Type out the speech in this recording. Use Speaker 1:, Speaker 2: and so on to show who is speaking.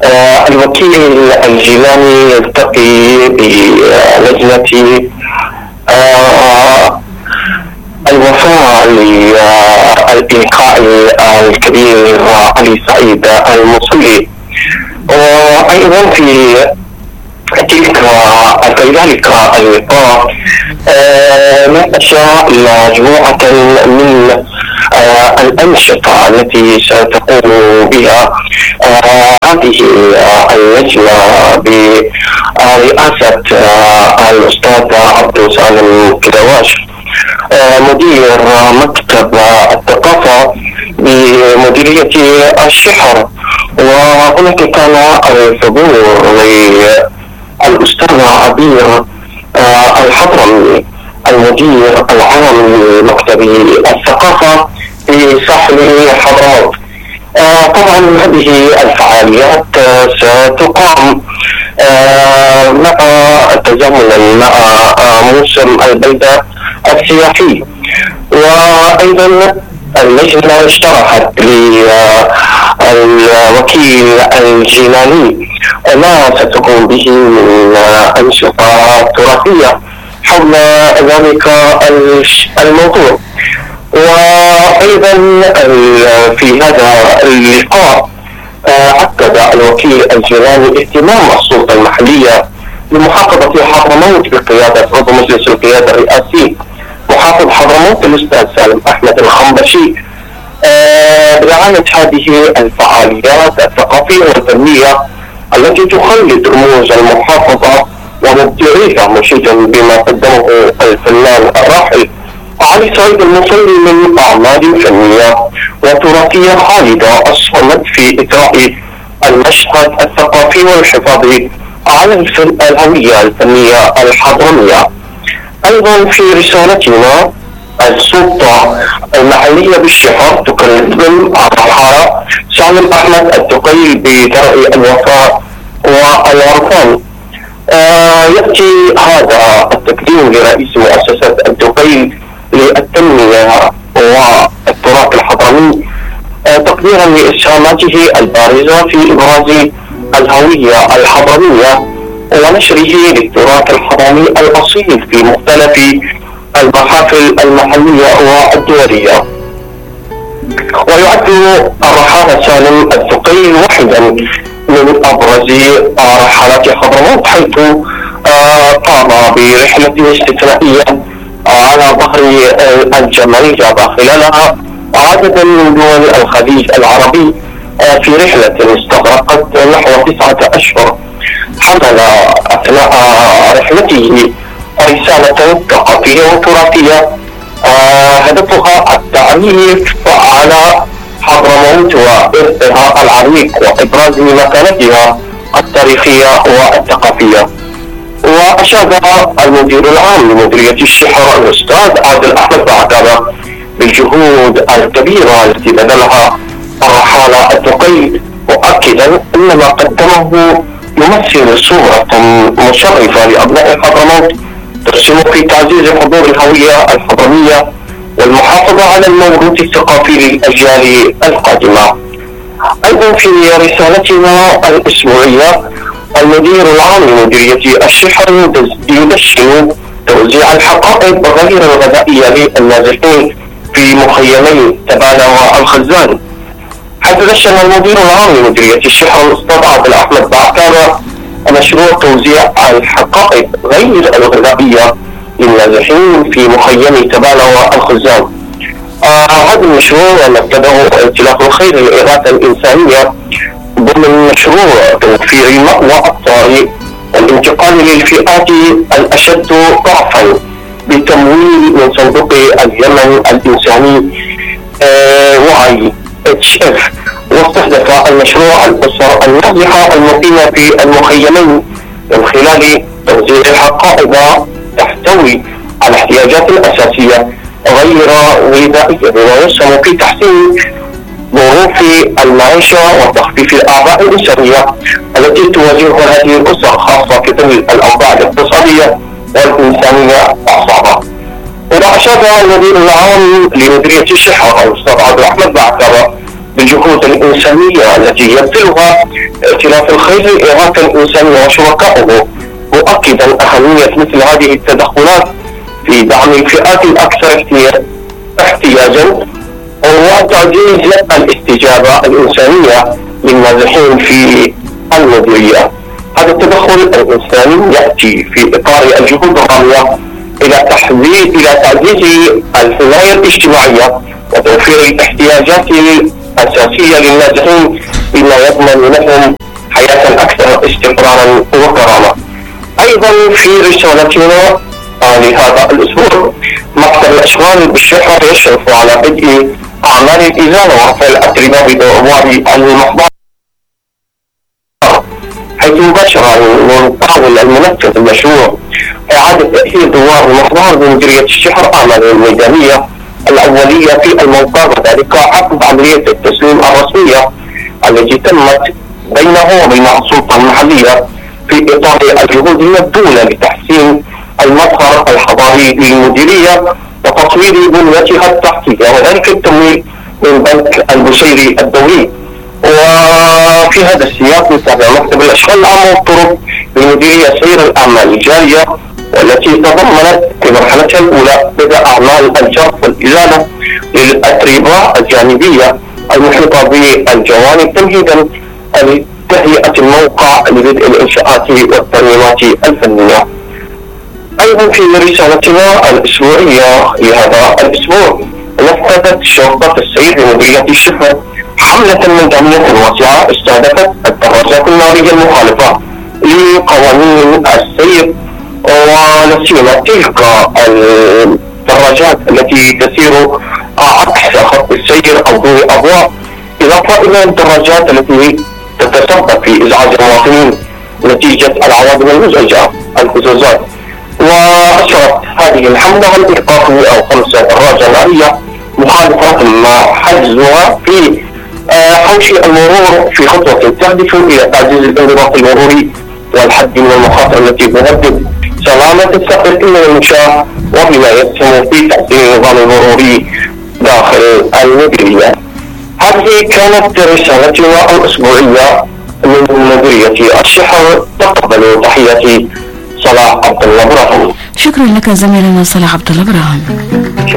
Speaker 1: الوكيل الجيلاني يلتقي بلجنة آه، الوفاء للإلقاء الكبير علي سعيد الموصلي. وأيضا في ذلك اللقاء ناقش مجموعة من الأنشطة التي ستقوم بها هذه اللجنة برئاسة الأستاذ عبد سالم كدواش مدير مكتب الثقافة بمديرية الشحر. وهناك كان الحضور للأستاذ عبير الحضرمي المدير العام لمكتب الثقافة في ساحل حضرموت. طبعا هذه الفعاليات ستقام مع تزامنا مع موسم البلدة السياحي. وأيضا اللجنة اشترحت للوكيل الجيلاني ما ستقوم به من أنشطة تراثية حول ذلك الموضوع. وأيضا في هذا اللقاء أكد الوكيل الجيلاني اهتمام السلطة المحلية لمحافظة حضرموت بقيادة عضو مجلس القيادة الرئاسي محافظ حضرموت الأستاذ سالم أحمد الخنبشي برعاية هذه الفعاليات الثقافية والفنية التي تخلد رموز المحافظة ومبدعيها، مشيدا بما قدمه الفنان الراحل علي سعيد الموصلي من أعمال فنية وتراثية خالدة أسهمت في إثراء المشهد الثقافي والحفاظ على الهوية الفنية الحضرمية. أيضا في رسالتنا السلطة المحلية بالشحر تكرم الرحالة سالم أحمد الدقيل بدرء الوفاء والعرفان. يأتي هذا التكريم لرئيس مؤسسة الدقيل للتنمية والتراث الحضرمي تقديرا لإسهاماته البارزة في إبراز الهوية الحضرمية ونشره للتراث الحضرمي الأصيل في مختلف المحافل المحلية والدولية. ويعد الرحالة سالم الدقيل واحدا من أبرز رحلات حضرموت، حيث قام برحلة استثنائية على ظهر الجمل جاب خلالها عددا من دول الخليج العربي في رحلة استغرقت نحو 9 أشهر. حمل أثناء رحلته رسالة ثقافية وتراثية هدفها التعريف على حضرموت وإرثها العريق وإبراز مكانتها التاريخية والثقافية. وأشاد المدير العام لمديرية الشحر الأستاذ عادل أحمد بعكابة بالجهود الكبيرة التي بذلها الرحالة الدقيل، مؤكدا أن ما قدمه يمثل صورة مشرفة لأبناء حضرموت ترسم في تعزيز حضور الهوية الحضرمية والمحافظة على الموروث الثقافي للأجيال القادمة. أيضا في رسالتنا الأسبوعية المدير العام لمديرية الشحر يدشن توزيع الحقائب غير الغذائية للنازحين في مخيمي تبالة والخزان، حيث دشن المدير العام لمديرية الشحر الأستاذ عادل أحمد بعكابة مشروع توزيع الحقائب غير الغذائية للنازحين في مخيم تبالة والخزان. هذا المشروع نبتدأه ائتلاف الخير للإغاثة الإنسانية ضمن مشروع توفير المأوى الطارئ والانتقال للفئات الأشد ضعفا بتمويل من صندوق اليمن الإنساني وعي HF. واستهدف المشروع الأسر النازحة المقيمة في المخيمين من خلال توزيع الحقائب تحتوي على احتياجات الأساسية غير غذائية، بما يسهم في تحسين ظروف المعيشة وتخفيف الأعباء الإنسانية التي تواجهها هذه الأسر، خاصة في ظل الأوضاع الاقتصادية والإنسانية الصعبة. وأشاد المدير العام لمديرية الشحر الأستاذ عبد الرحمن بعكابة بالجهود الإنسانية التي يبذلها ائتلاف الخير لإغاثة الإنسان وشركائه، مؤكدا أهمية مثل هذه التدخلات في دعم الفئات الأكثر احتياجا وتعزيز الاستجابة الإنسانية للنازحين في المديرية. هذا التدخل الإنساني يأتي في إطار الجهود الرامية إلى تعزيز الحماية الاجتماعية وتوفير الاحتياجات الأساسية للنازحين بما يضمن لهم حياة أكثر استقرارا وكرامة. أيضا في رسالتنا لهذا الأسبوع، مكتب الأشغال بالشحر يشرف على بدء أعمال الإزالة ورفع الأتربة بأبواب المحضر، حيث بشر المقاول المنفذ المشروع إعادة تأهيل دوار المحضر بمديرية الشحر أعماله الميدانية الأولية في الموقع، وذلك عقب عملية التسليم الرسمية التي تمت بينه وبين السلطة المحلية في إطار الجهود المبذولة لتحسين المظهر الحضاري للمديرية وتطوير بنيتها التحتية، وذلك التمويل من بنك البشيري الدولي. وفي هذا السياق يتابع مكتب الأشغال العامة والطرق بالمديرية سير الأعمال الجارية، والتي تضمنت في مرحلتها الأولى بدء أعمال الجرف والإزالة للأتربة الجانبية المحيطة بالجوانب تمهيدا لتهيئة الموقع لبدء الإنشاءات والترميمات الفنية. أيضا في رسالتنا الأسبوعية لهذا الأسبوع، نفذت شرطة السير بمديرية الشحر حملة ميدانية واسعة استهدفت الدراجات النارية المخالفة لقوانين السير، ونسينا تلك الدراجات التي تسير عكس خط السير أو ضوء أضواء، إضافة إلى الدراجات التي تتسبب في إزعاج المواطنين نتيجة العوادم المزعجة الهزازات. وأشرت هذه الحملة على إيقاف 105 دراجة نارية مخالفة تم حجزها في حوش المرور في خطوة تهدف إلى تعزيز الانضباط المروري والحد من المخاطر التي تهدد سلامة السائقين والمشاة، وبما يسهم في تحسين النظام المروري داخل المديرية. هذه كانت رسالتنا الأسبوعية من مديرية الشحر. تقبلوا تحياتي صلاح عبد الله إبراهيم.
Speaker 2: شكرا لك زميلنا صلاح عبد الله إبراهيم.